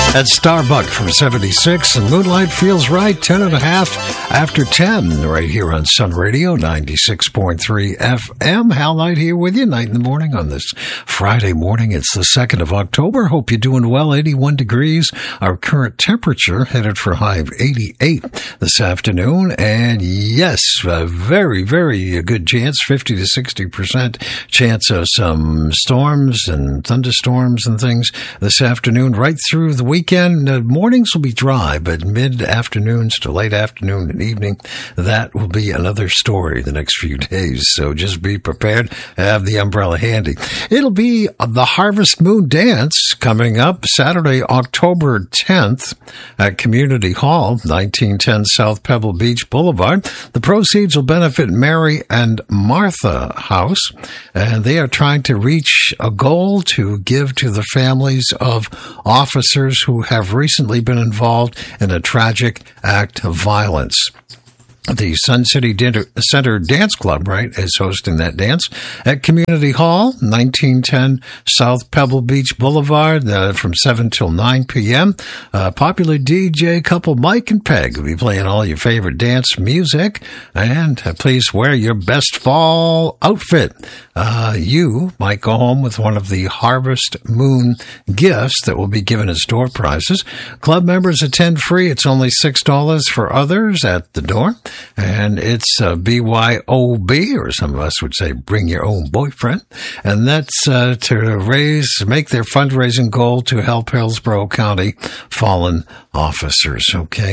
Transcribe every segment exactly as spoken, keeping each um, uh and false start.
That's Starbuck from seventy-six, and Moonlight Feels Right, ten and a half after ten, right here on Sun Radio, ninety-six point three F M. Hal Knight here with you, night in the morning on this Friday morning. It's the second of October. Hope you're doing well, eighty-one degrees. Our current temperature headed for high of eighty-eight this afternoon. And yes, a very, very good chance, fifty to sixty percent chance of some storms and thunderstorms and things this afternoon, right through the weekend. Uh, mornings will be dry, but mid-afternoons to late afternoon and evening, that will be another story the next few days. So just be prepared. Have the umbrella handy. It'll be the Harvest Moon Dance coming up Saturday, October tenth at Community Hall, nineteen ten South Pebble Beach Boulevard. The proceeds will benefit Mary and Martha House, and they are trying to reach a goal to give to the families of officers who have recently been involved in a tragic act of violence. The Sun City Center Dance Club, right, is hosting that dance at Community Hall, nineteen ten South Pebble Beach Boulevard, uh, from seven till nine p.m. Uh, popular D J couple Mike and Peg will be playing all your favorite dance music. And uh, please wear your best fall outfit. Uh, you might go home with one of the Harvest Moon gifts that will be given as door prizes. Club members attend free. It's only six dollars for others at the door. And it's uh, B Y O B, or some of us would say bring your own boyfriend. And that's uh, to raise, make their fundraising goal to help Hillsborough County fallen officers. Okay.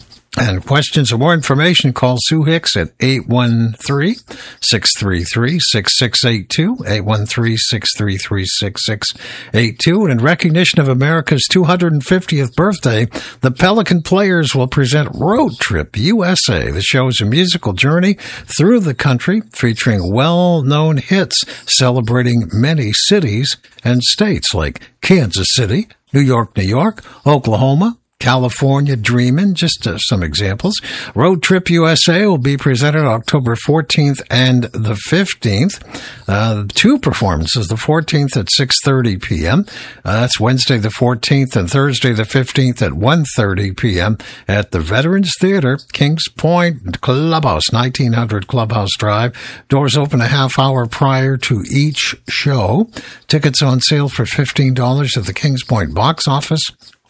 And questions or more information, call Sue Hicks at eight one three, six three three, six six eight two, eight one three, six three three, six six eight two. And in recognition of America's two hundred fiftieth birthday, the Pelican Players will present Road Trip U S A. The show is a musical journey through the country featuring well-known hits celebrating many cities and states like Kansas City, New York, New York, Oklahoma, California Dreamin', just uh, some examples. Road Trip U S A will be presented October fourteenth and the fifteenth. Uh, two performances, the fourteenth at six thirty p.m. Uh, that's Wednesday the fourteenth and Thursday the fifteenth at one thirty p.m. at the Veterans Theater, Kings Point Clubhouse, nineteen hundred Clubhouse Drive. Doors open a half hour prior to each show. Tickets on sale for fifteen dollars at the Kings Point box office.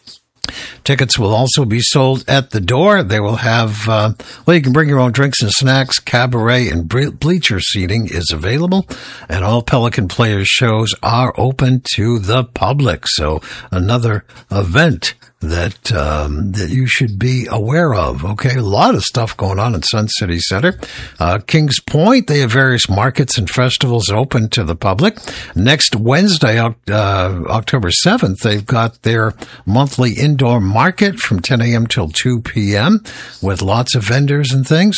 Tickets will also be sold at the door. They will have, uh, well, you can bring your own drinks and snacks. Cabaret and bleacher seating is available. And all Pelican Players shows are open to the public. So another event that um, that you should be aware of. Okay, a lot of stuff going on in Sun City Center. Uh, Kings Point, they have various markets and festivals open to the public. Next Wednesday, uh, October seventh, they've got their monthly indoor market from ten a.m. till two p.m. with lots of vendors and things.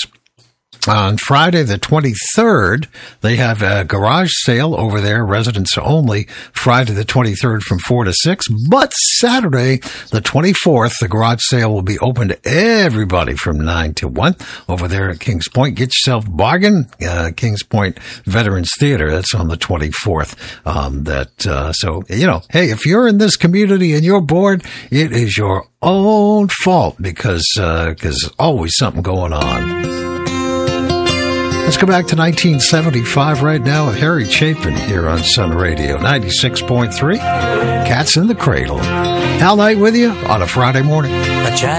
On Friday the twenty-third, they have a garage sale over there, residents only, Friday the twenty-third from four to six. But Saturday the twenty-fourth, the garage sale will be open to everybody from nine to one over there at Kings Point. Get yourself a bargain. Uh, Kings Point Veterans Theater, that's on the twenty-fourth. Um, that, uh, so, you know, hey, if you're in this community and you're bored, it is your own fault because, uh, cause always something going on. Let's go back to nineteen seventy-five right now with Harry Chapin here on Sun Radio, ninety-six point three. Cats in the Cradle. Hal Knight with you on a Friday morning. A